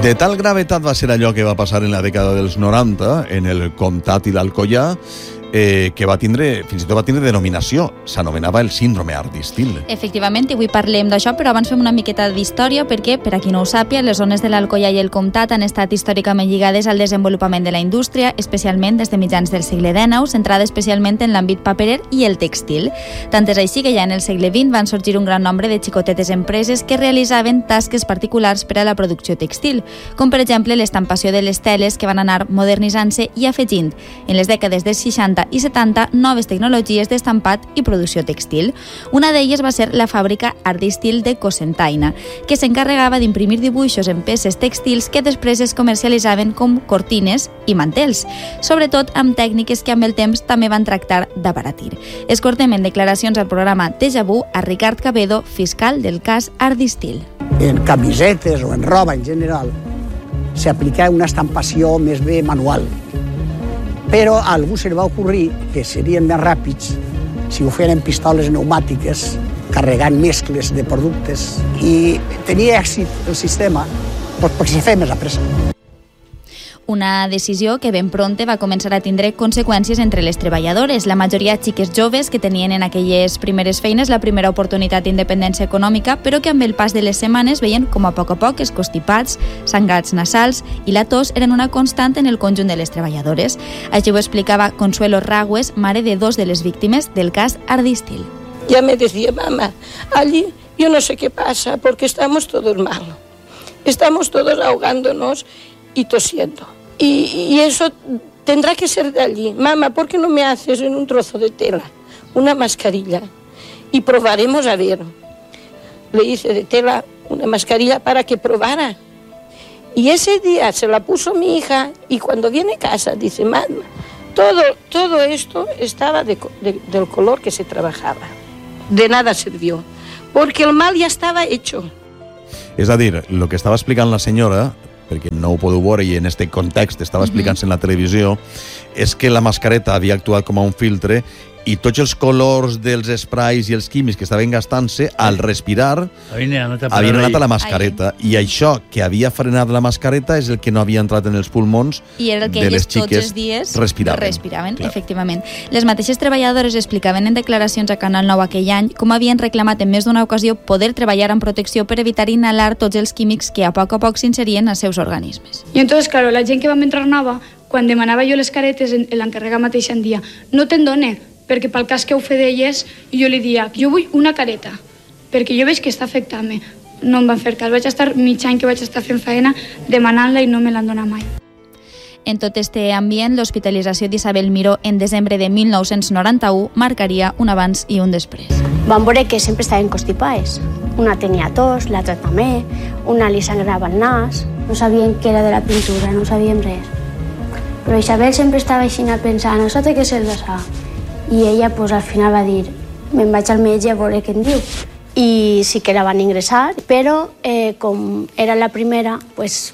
De tal gravetat va ser allò que va passar en la dècada dels 90 en el Comtat i l'Alcoià, que va tindre, fins i tot va tindre denominació, s'anomenava el síndrome Ardistil. Efectivament, avui parlem d'això, però abans fem una miqueta d'història perquè, per a qui no ho sàpia, les zones de l'Alcoià i el Comtat han estat històricament lligades al desenvolupament de la indústria, especialment des de mitjans del segle XIX, centrada especialment en l'àmbit paperer i el textil. Tant és així que ja en el segle XX van sorgir un gran nombre de xicotetes empreses que realitzaven tasques particulars per a la producció textil, com per exemple l'estampació de les teles, que van anar modernitzant-se i afegint en les dècades dels 60 i 70 noves tecnologies d'estampat i producció textil. Una d'elles va ser la fàbrica Ardistil de Cocentaina, que s'encarregava d'imprimir dibuixos en peces textils que després es comercialitzaven com cortines i mantels, sobretot amb tècniques que amb el temps també van tractar d'abaratir. Escoltem en declaracions al programa Déjà Vu a Ricard Cabedo, fiscal del cas Ardistil. En camisetes o en roba en general s'aplica una estampació més bé manual. Però a algú se li va ocorrir que serien més ràpids si ho feien en pistoles pneumàtiques, carregant mescles de productes, i tenia èxit el sistema perquè se feia més a pressa. Una decisió que ben prompte va començar a tindre conseqüències entre les treballadores, la majoria xiques joves que tenien en aquelles primeres feines la primera oportunitat d'independència econòmica, però que amb el pas de les setmanes veien com a poc els constipats, sangrats nasals i la tos eren una constant en el conjunt de les treballadores. Així ho explicava Consuelo Ragües, mare de dos de les víctimes del cas Ardistil. Ya me decía, mamá, allí yo no sé qué pasa porque estamos todos mal. Estamos todos ahogándonos y tosiendo. Y eso tendrá que ser de allí. Mamá, ¿por qué no me haces en un trozo de tela una mascarilla? Y probaremos a ver. Le hice de tela una mascarilla para que probara. Y ese día se la puso mi hija y cuando viene a casa dice, mamá, todo esto estaba del color que se trabajaba. De nada sirvió, porque el mal ya estaba hecho. És a dir, el que estava explicant la senyora, perquè no ho podeu veure i en aquest context estava explicant-se en la televisió, és que la mascareta havia actuat com a un filtre i tots els colors dels sprays i els químics que estaven gastant-se, al respirar, havien anat a la mascareta. I això que havia frenat la mascareta és el que no havia entrat en els pulmons de les xiques. Respiraven, efectivament. Les mateixes treballadores explicaven en declaracions a Canal 9 aquell any com havien reclamat en més d'una ocasió poder treballar amb protecció per evitar inhalar tots els químics que a poc s'inserien als seus organismes. I entonces, claro, la gent que vam entrar nova, quan demanava jo les caretes, l'encarregat mateix em dia, no te'n done, perquè pel cas que ho fe d'elles, jo li dia, jo vull una careta, perquè jo veig que està afectant-me. No em van fer cas, vaig estar mig any que vaig estar fent feina demanant-la i no me l'han donat mai. En tot este ambient, l'hospitalització d'Isabel Miró en desembre de 1991 marcaria un abans i un després. Vam veure que sempre estaven constipades. Una tenia tos, l'altra també, una li sangrava el nas, no sabien què era de la pintura, no sabíem res. Però Isabel sempre estava així pensant, no sé què se'l desà. I ella al final va dir, me'n vaig al metge a veure què em diu. I sí que la van ingressar, però com era la primera, es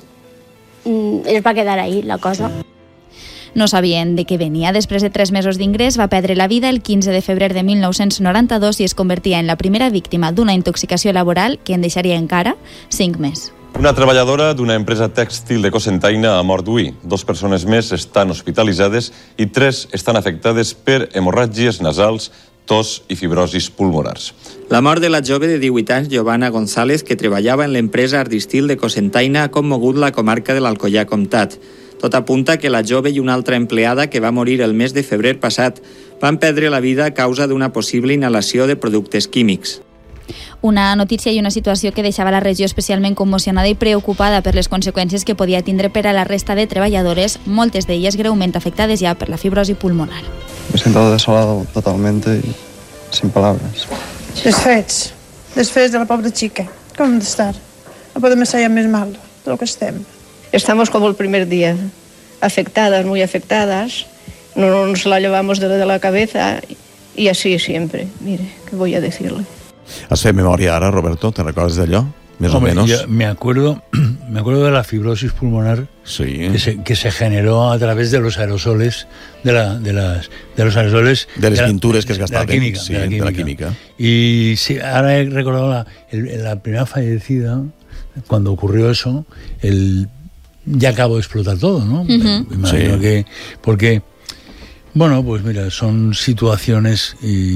va quedar ahí la cosa. No sabien de què venia. Després de 3 mesos d'ingrés va perdre la vida el 15 de febrer de 1992 i es convertia en la primera víctima d'una intoxicació laboral que en deixaria encara 5 més. Una treballadora d'una empresa tèxtil de Cocentaina ha mort avui. 2 persones més estan hospitalitzades i 3 estan afectades per hemorràgies nasals, tos i fibrosis pulmonars. La mort de la jove de 18 anys, Giovanna González, que treballava en l'empresa Ardistil de Cocentaina, ha commogut la comarca de l'Alcoià Comtat. Tot apunta que la jove i una altra empleada, que va morir el mes de febrer passat, van perdre la vida a causa d'una possible inhalació de productes químics. Una notícia i una situació que deixava la regió especialment commocionada i preocupada per les conseqüències que podia tindre per a la resta de treballadores, moltes d'elles greument afectades ja per la fibrosi pulmonar. Me siento desolado totalmente y sin palabras. Desfets de la pobra xica. Com hem d'estar? No podem estar ja més mal del que estem. Estamos como el primer día, afectadas, muy afectadas. No nos la llevamos de la cabeza y así siempre. Mire, ¿qué voy a decirle? Has fet memòria ara, Roberto? ¿Te recordas de allò? Más o menos. Me acuerdo de la fibrosis pulmonar, sí, que se generó a través de los aerosoles, de las pinturas que es gastaban, de la química. Y sí, ahora he recordado la primera fallecida, cuando ocurrió eso, ya acabó de explotar todo, ¿no? Imagino que... Porque, bueno, pues mira, son situaciones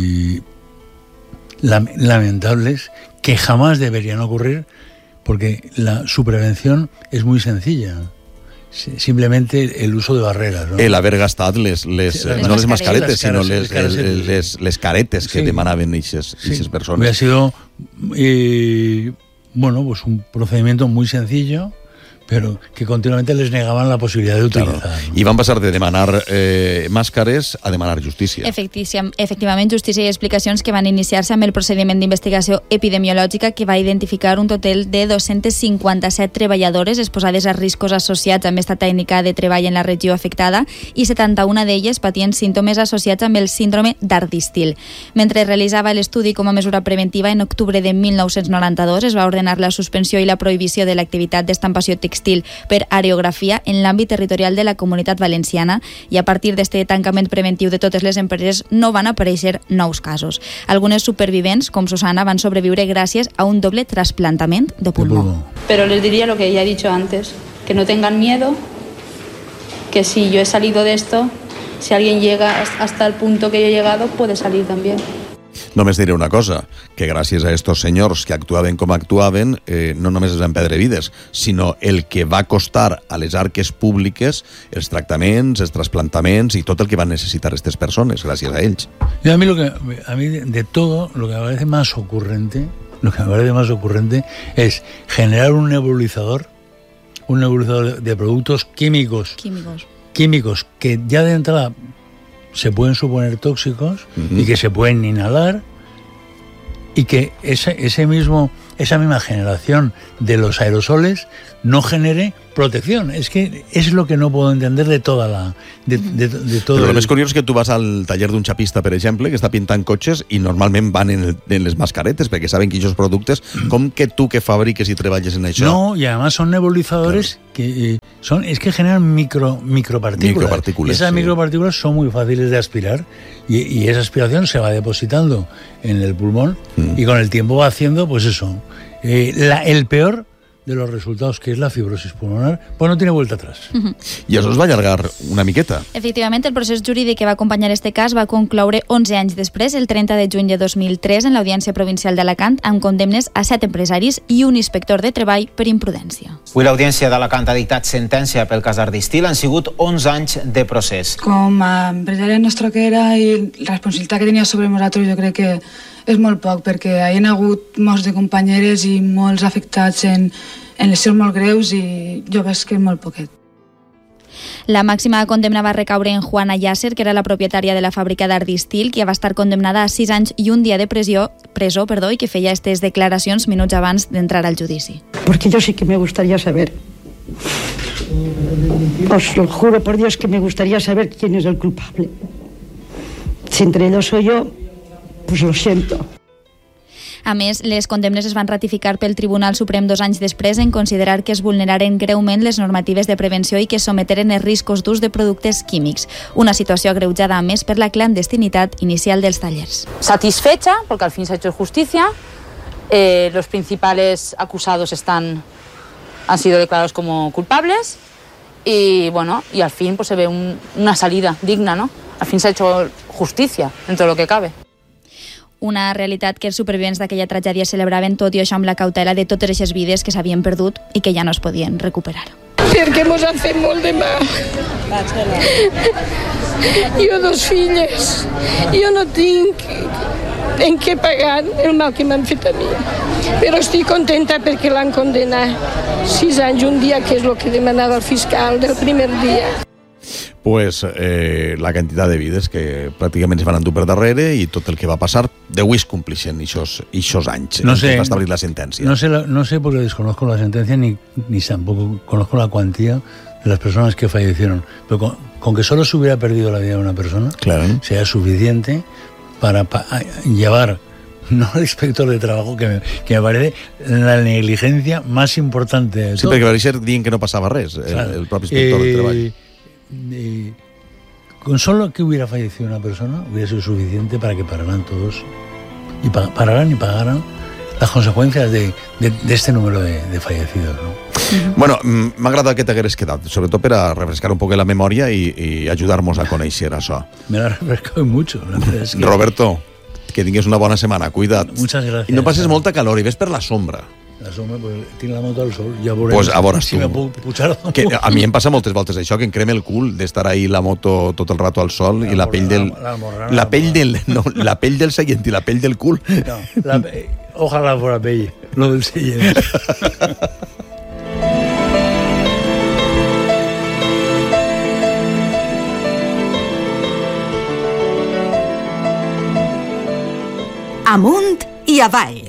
lamentables que jamás deberían ocurrir, porque su prevención es muy sencilla. Simplemente el uso de barreras, ¿no? El haver gastat no les mascaretes, sinó les caretes que demanaven esas personas. Hubiera sido pues un procedimiento muy sencillo, pero que continuamente les negaban la posibilitat d'utilitzar. Claro. I van passar de demanar màscares a demanar justícia. Efectivament, justícia i explicacions que van iniciar-se amb el procediment d'investigació epidemiològica que va identificar un total de 257 treballadores exposades a riscos associats amb esta tècnica de treball en la regió afectada i 71 d'elles patien símptomes associats amb el síndrome d'Ardistil. Mentre realitzava l'estudi com a mesura preventiva, en octubre de 1992 es va ordenar la suspensió i la prohibició de l'activitat d'estampació textil per aerografia en l'àmbit territorial de la Comunitat Valenciana i a partir d'aquest tancament preventiu de totes les empreses no van aparèixer nous casos. Algunes supervivents, com Susana, van sobreviure gràcies a un doble trasplantament de pulmó. Pero les diría lo que ya he dicho antes, que no tengan miedo, que si yo he salido de esto, si alguien llega hasta el punto que yo he llegado, puede salir también. Només diré una cosa, que gràcies a estos senyors que actuaven com actuaven, no només es van perdre vides, sinó el que va costar a les arques públiques els tractaments, els trasplantaments i tot el que van necessitar aquestes persones, gràcies a ells. Y a mí de todo, lo que me parece más ocurrente es generar un nebulizador de productos químicos que ya de entrada se pueden suponer tóxicos y que se pueden inhalar, y que esa misma generación de los aerosoles no genere protección. Es que es lo que no puedo entender de toda la... todo Però el més curiós és que tu vas al taller d'un xapista, per exemple, que està pintant cotxes i normalment van en les mascaretes perquè saben que aquests productes, com que tu que fabriques i treballes en això... No, y además son nebulizadores que generan micropartículas. Esas micropartículas son muy fáciles de aspirar y esa aspiración se va depositando en el pulmón y con el tiempo va haciendo, pues eso, el peor de los resultados, que es la fibrosis pulmonar, pues no tiene vuelta atrás. I això es va allargar una miqueta. Efectivament, el procés jurídic que va acompanyar este cas va concloure 11 anys després, el 30 de juny de 2003, en l'Audiència Provincial d'Alacant, amb condemnes a 7 empresaris i un inspector de treball per imprudència. Avui l'Audiència d'Alacant ha dictat sentència pel cas d'Ardistil. Han sigut 11 anys de procés. Com a empresària nostra que era i la responsabilitat que tenia sobre nosaltres, jo crec que és molt poc, perquè hi ha hagut molts de companyeres i molts afectats en lesions molt greus i jo veig que és molt poquet. La màxima condemna va recaure en Juana Yasser, que era la propietària de la fàbrica d'Ardistil, que va estar condemnada a 6 anys i un dia de presó, i que feia aquestes declaracions minuts abans d'entrar al judici. Porque yo sí que me gustaría saber, os lo juro por Dios que me gustaría saber quién es el culpable. Si entre ellos soy yo, pues lo siento. A més, les condemnes es van ratificar pel Tribunal Suprem 2 anys després en considerar que es vulneraren greument les normatives de prevenció i que someteren els riscos d'ús de productes químics. Una situació agreujada a més per la clandestinitat inicial dels tallers. Satisfecha, porque al fin se ha hecho justicia. Los principales acusados han sido declarados como culpables y bueno, y al fin pues se ve una salida digna, ¿no? Al fin se ha hecho justicia dentro de lo que cabe. Una realitat que els supervivents d'aquella tragèdia celebraven, tot i això amb la cautela de totes aquestes vides que s'havien perdut i que ja no es podien recuperar. Perquè mos ha fet molt de mal. Jo 2 filles. Jo no tinc en què pagar el mal que m'han fet a mi. Però estic contenta perquè l'han condenat 6 anys, un dia, que és el que demanava el fiscal del primer dia. Pues la quantitat de vides que pràcticament es van endur per darrere i tot el que va passar, de es complixen ixos anys no sé, que va establir la sentència. No sé porque desconozco la sentencia ni tampoco conozco la cuantía de las personas que fallecieron, pero con que solo se hubiera perdido la vida de una persona, claro, sería suficiente para llevar, no al inspector de trabajo, que me parece la negligencia más importante de sí, tot. perquè va ser dient que no passava res, el propi inspector de treball. Con solo que hubiera fallecido una persona hubiera sido suficiente para que pararan todos y pagaran las consecuencias de este número de fallecidos, ¿no? Bueno, m'ha agradat que t'hagueres quedat, sobretot per a refrescar un poc la memòria i ajudar-nos a conèixer això. Me la refrescado mucho. Roberto, que tingues una bona setmana, cuida't. Muchas gracias. I no passes molta calor i ves per la sombra. La sombra, pues, tinc la moto al sol. Ja veurem pues a veure si tu. me puc pujar que a mi em passa moltes voltes això, que em crema el cul d'estar ahí la moto tot el rato al sol i la pell del... La pell del seient i la pell del cul. No, ojalá fuera pell, no del seient. Amunt i avall.